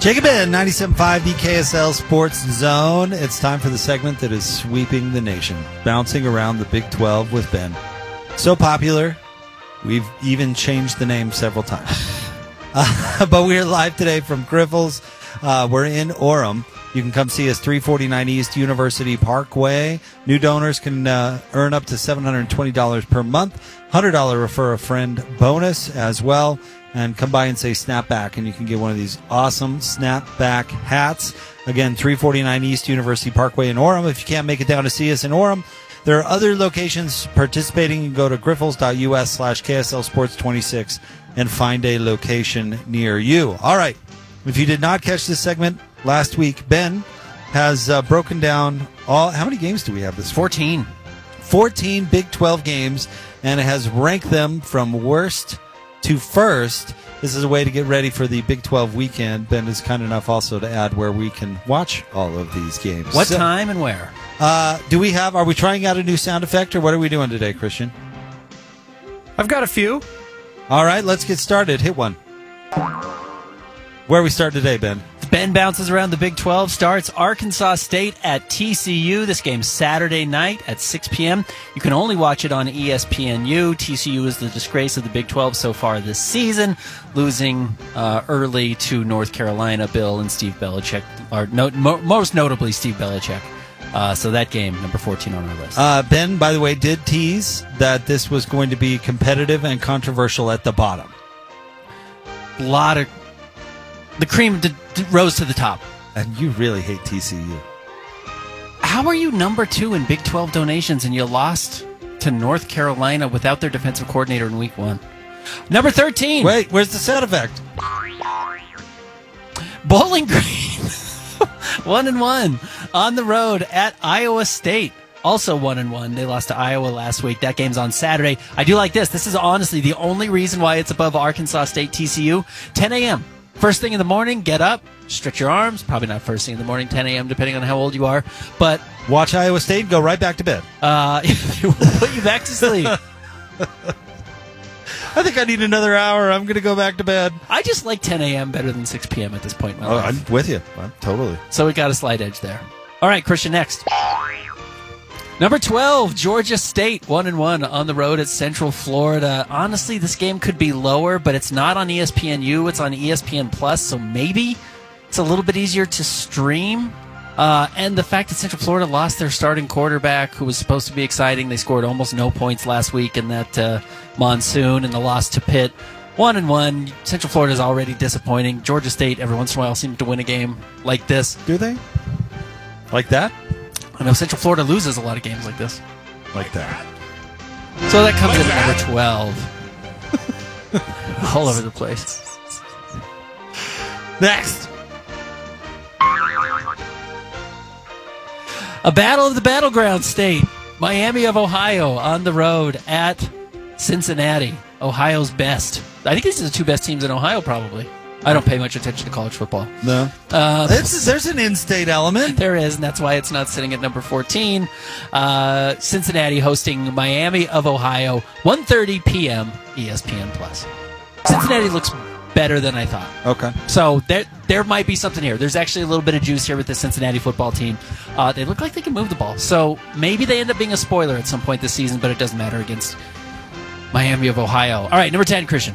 Jacob in 97.5, the KSL Sports Zone. It's time for the segment that is sweeping the nation, bouncing around the Big 12 with Ben. So popular, we've even changed the name several times. But we're live today from Griffles. We're in Orem. You can come see us 349 East University Parkway. New donors can earn up to $720 per month. $100 refer a friend bonus as well. And come by and say Snapback, and you can get one of these awesome Snapback hats. Again, 349 East University Parkway in Orem. If you can't make it down to see us in Orem, there are other locations participating. You can go to griffles.us/KSL Sports 26 and find a location near you. All right. If you did not catch this segment last week, Ben has broken down how many games do we have this week? 14. 14 Big 12 games, and it has ranked them from worst to first. This is a way to get ready for the Big 12 weekend. Ben is kind enough also to add where we can watch all of these games. What time and where? Are we trying out a new sound effect, or what are we doing today, Christian? I've got a few. All right, let's get started. Hit one. Where are we start today, Ben? Ben bounces around the Big 12, starts Arkansas State at TCU. This game's Saturday night at 6 p.m. You can only watch it on ESPNU. TCU is the disgrace of the Big 12 so far this season, losing early to North Carolina. Bill and Steve Belichick, most notably Steve Belichick. So that game, number 14 on our list. Ben, by the way, did tease that this was going to be competitive and controversial at the bottom. The cream rose to the top. And you really hate TCU. How are you number 2 in Big 12 donations and you lost to North Carolina without their defensive coordinator in week 1? Number 13. Wait, where's the sound effect? Bowling Green. 1-1 on the road at Iowa State. Also 1-1. They lost to Iowa last week. That game's on Saturday. I do like this. This is honestly the only reason why it's above Arkansas State TCU. 10 a.m. First thing in the morning, get up, stretch your arms. Probably not first thing in the morning, 10 a.m., depending on how old you are. But watch Iowa State, go right back to bed. It will put you back to sleep. I think I need another hour. I'm going to go back to bed. I just like 10 a.m. better than 6 p.m. at this point in my life. I'm with you. Totally. So we got a slight edge there. All right, Christian, next. Number 12, Georgia State, 1-1 on the road at Central Florida. Honestly, this game could be lower, but it's not on ESPNU. It's on ESPN Plus, so maybe it's a little bit easier to stream. And the fact that Central Florida lost their starting quarterback, who was supposed to be exciting. They scored almost no points last week in that monsoon, and the loss to Pitt. 1-1. Central Florida is already disappointing. Georgia State, every once in a while, seems to win a game like this. Do they? Like that? I know Central Florida loses a lot of games like this. Like that. So that comes in at number 12. All over the place. Next. A battle of the battleground state. Miami of Ohio on the road at Cincinnati. Ohio's best. I think these are the two best teams in Ohio, probably. I don't pay much attention to college football. No. There's an in-state element. There is, and that's why it's not sitting at number 14. Cincinnati hosting Miami of Ohio, 1:30 p.m. ESPN Plus. Cincinnati looks better than I thought. Okay. So there might be something here. There's actually a little bit of juice here with the Cincinnati football team. They look like they can move the ball. So maybe they end up being a spoiler at some point this season, but it doesn't matter against Miami of Ohio. All right, number 10, Christian.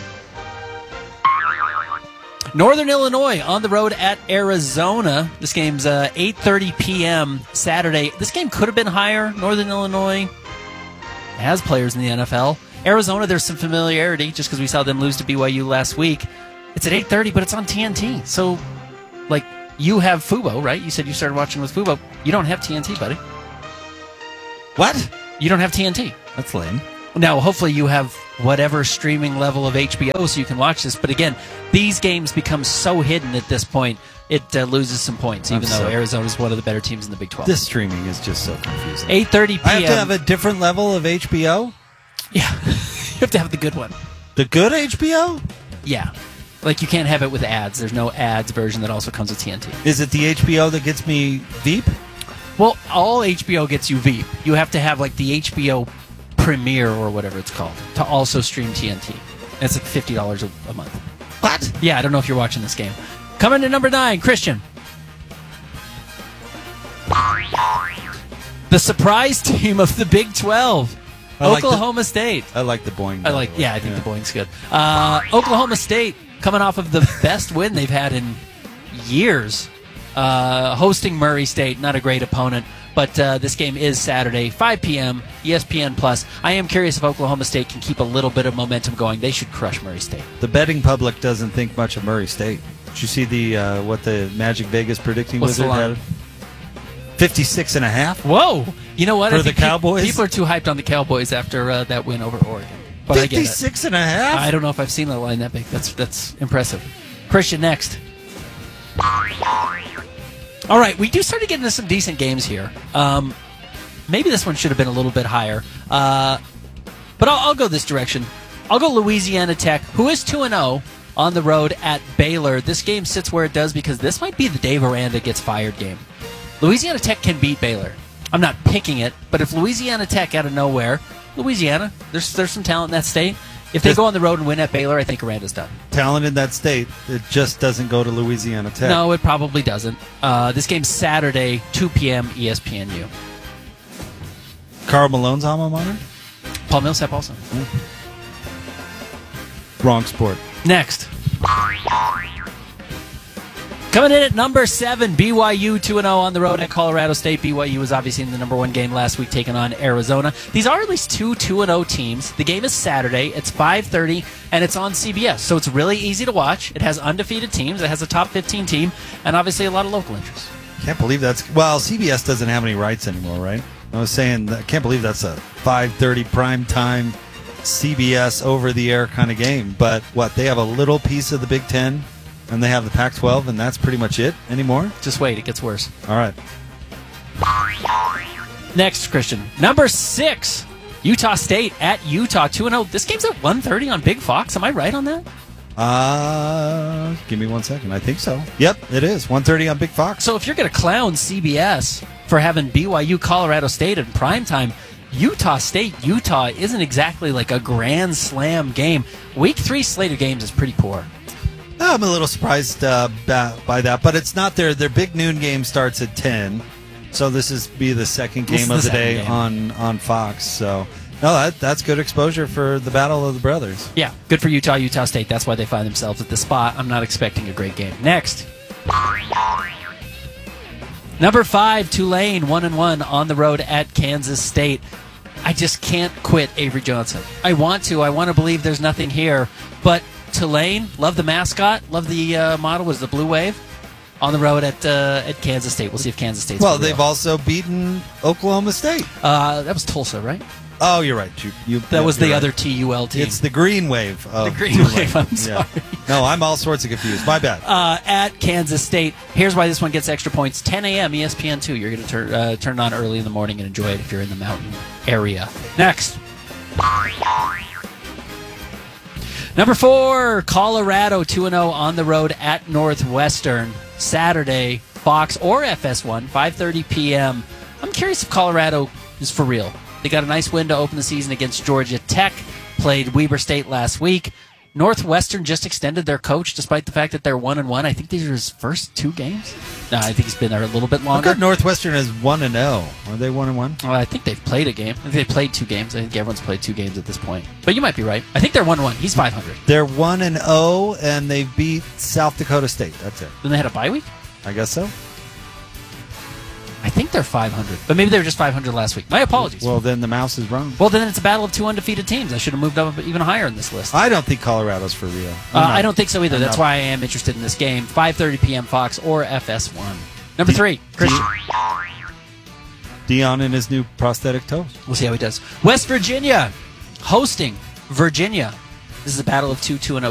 Northern Illinois on the road at Arizona. This game's 8:30 p.m. Saturday. This game could have been higher. Northern Illinois has players in the NFL. Arizona, there's some familiarity just because we saw them lose to BYU last week. It's at 8:30, but it's on TNT. So, you have Fubo, right? You said you started watching with Fubo. You don't have TNT, buddy. What? You don't have TNT. That's lame. Now, hopefully you have whatever streaming level of HBO so you can watch this. But again, these games become so hidden at this point, it loses some points, even though Arizona's one of the better teams in the Big 12. This streaming is just so confusing. 8:30 p.m. I have to have a different level of HBO? Yeah. You have to have the good one. The good HBO? Yeah. You can't have it with ads. There's no ads version that also comes with TNT. Is it the HBO that gets me Veep? Well, all HBO gets you Veep. You have to have, the HBO Premiere or whatever it's called to also stream TNT. And it's $50 a month. What? Yeah, I don't know if you're watching this game. Coming to number 9, Christian. The surprise team of the Big 12, Oklahoma State. I like the Boing. I think the Boing's good. Oklahoma State coming off of the best win they've had in years, hosting Murray State. Not a great opponent, but this game is Saturday, 5 p.m., ESPN Plus. I am curious if Oklahoma State can keep a little bit of momentum going. They should crush Murray State. The betting public doesn't think much of Murray State. Did you see the what the Magic Vegas predicting What's the wizard line? had? 56.5. Whoa! You know what? For I think the Cowboys? People are too hyped on the Cowboys after that win over Oregon. But I get it. 56.5? I don't know if I've seen a line that big. That's impressive. Christian, next. All right, we do start to get into some decent games here. Maybe this one should have been a little bit higher. But I'll go this direction. I'll go Louisiana Tech, who is 2-0 on the road at Baylor. This game sits where it does because this might be the Dave Aranda gets fired game. Louisiana Tech can beat Baylor. I'm not picking it, but if Louisiana Tech out of nowhere, Louisiana, there's some talent in that state. If they go on the road and win at Baylor, I think Aranda's done. Talent in that state, it just doesn't go to Louisiana Tech. No, it probably doesn't. This game's Saturday, 2 p.m. ESPNU. Karl Malone's alma mater? Paul Millsap also. Wrong sport. Next. Coming in at number 7, BYU 2-0 on the road at Colorado State. BYU was obviously in the number 1 game last week, taking on Arizona. These are at least two 2-0 teams. The game is Saturday. It's 5:30, and it's on CBS. So it's really easy to watch. It has undefeated teams. It has a top 15 team, and obviously a lot of local interest. Can't believe that's... Well, CBS doesn't have any rights anymore, right? I was saying, I can't believe that's a 5:30 primetime CBS over-the-air kind of game. But what, they have a little piece of the Big Ten, and they have the Pac-12, and that's pretty much it anymore? Just wait, it gets worse. All right. Next, Christian. Number 6, Utah State at Utah 2-0. This game's at 1:30 on Big Fox. Am I right on that? Give me 1 second. I think so. Yep, it is. 1:30 on Big Fox. So if you're going to clown CBS for having BYU Colorado State in primetime, Utah State Utah isn't exactly like a grand slam game. Week 3 slate of games is pretty poor. I'm a little surprised by that, but it's not their big noon game starts at 10, so this is be the second game of the day on Fox. So no, that's good exposure for the Battle of the Brothers. Yeah, good for Utah State. That's why they find themselves at the spot. I'm not expecting a great game. Next. Number 5, Tulane 1-1 on the road at Kansas State. I just can't quit Avery Johnson. I want to believe there's nothing here, but Tulane, love the mascot, love the motto was the Blue Wave on the road at Kansas State. We'll see if Kansas State's well. They've also beaten Oklahoma State. That was Tulsa, right? Oh, you're right. That was the right. other TUL team. It's the Green Wave. The Green Wave. I'm sorry. No, I'm all sorts of confused. My bad. At Kansas State. Here's why this one gets extra points. 10 a.m. ESPN2. You're going to turn it on early in the morning and enjoy it if you're in the mountain area. Next. Number 4, Colorado 2-0 on the road at Northwestern. Saturday, Fox or FS1, 5:30 p.m. I'm curious if Colorado is for real. They got a nice win to open the season against Georgia Tech, played Weber State last week. Northwestern just extended their coach despite the fact that they're 1-1. I think these are his first 2 games. No, I think he's been there a little bit longer. I thought Northwestern is 1-0. Are they 1-1? Well, I think they've played a game. I think they've played 2 games. I think everyone's played 2 games at this point. But you might be right. I think they're 1-1. He's 500. They're 1-0, and they beat South Dakota State. That's it. Then they had a bye week? I guess so. I think they're 500. But maybe they were just 500 last week. My apologies. Well, then the mouse is wrong. Well, then it's a battle of 2 undefeated teams. I should have moved up even higher in this list. I don't think Colorado's for real. I don't think so either. That's why I am interested in this game. 5:30 p.m. Fox or FS1. Number 3, Christian. Dion and his new prosthetic toes. We'll see how he does. West Virginia hosting Virginia. This is a battle of 2 2-0